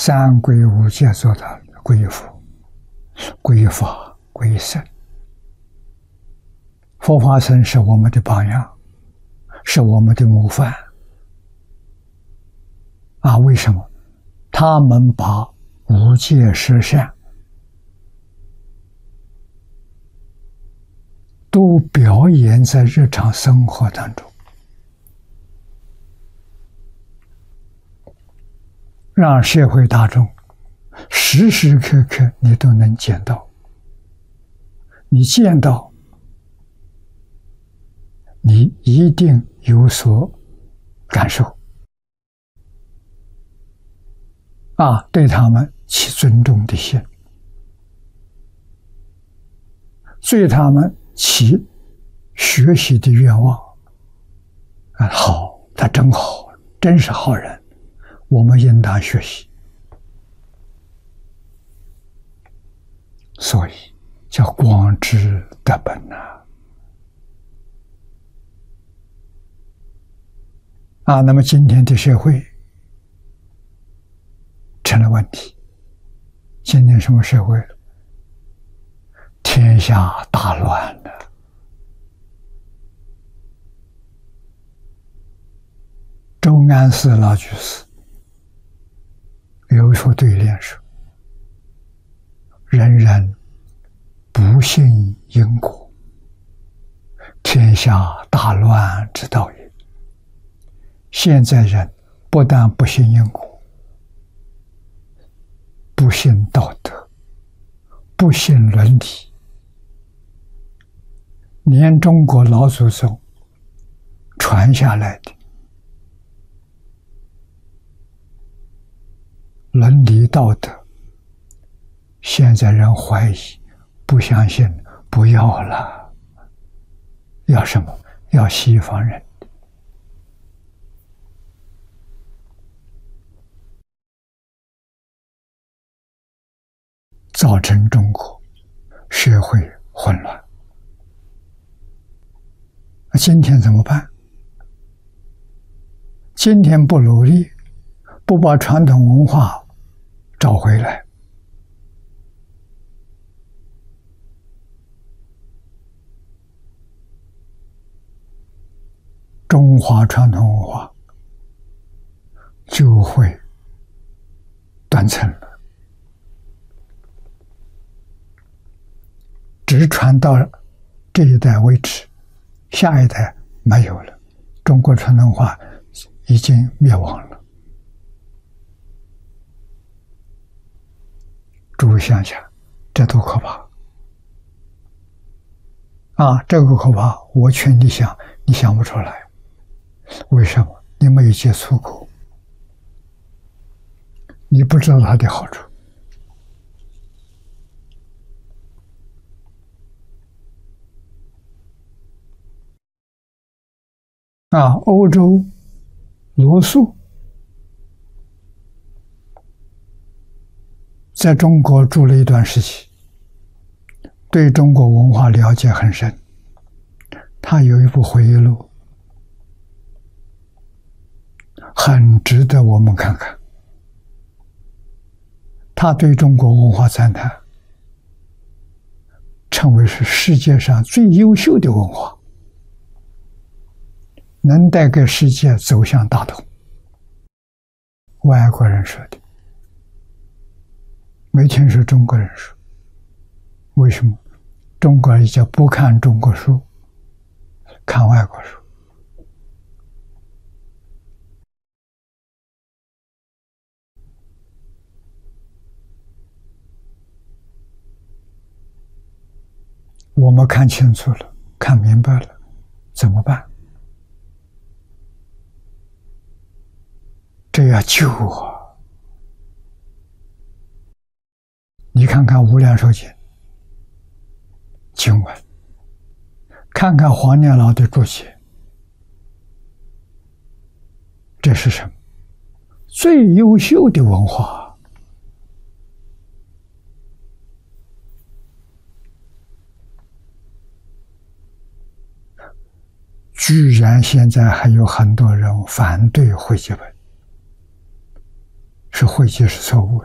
三归五戒做到了，皈依佛、皈依法、皈依僧。佛法僧是我们的榜样，是我们的模范。为什么？他们把五戒十善都表演在日常生活当中，让社会大众时时刻刻你都能见到。你见到，你一定有所感受。对他们起尊重的心，对他们起学习的愿望。好，他真好，真是好人，我们应当学习。所以叫广知德本那么今天的社会成了问题。今天什么社会了？天下大乱了。周安寺老居士有一首对联说：人人不信因果，天下大乱之道也。现在人不但不信因果，不信道德，不信伦理，连中国老祖宗传下来的伦理道德，现在人怀疑，不相信，不要了。要什么？要西方人。造成中国社会混乱。今天怎么办？今天不努力，不把传统文化找回来，中华传统文化就会断层了。只传到这一代为止，下一代没有了，中国传统文化已经灭亡了。诸位想想，这多可怕！这个可怕，我劝你想，你想不出来。为什么？你没有接触过，你不知道它的好处。欧洲罗素在中国住了一段时期，对中国文化了解很深。他有一部回忆录，很值得我们看看。他对中国文化赞叹，称为是世界上最优秀的文化，能带给世界走向大同。外国人说的，没听说中国人说。为什么？中国人叫不看中国书，看外国书。我们看清楚了，看明白了，怎么办？这要救啊！你看看《无量寿经》经文，看看黄念老的注解，这是什么？最优秀的文化。居然现在还有很多人反对汇集本，是汇集是错误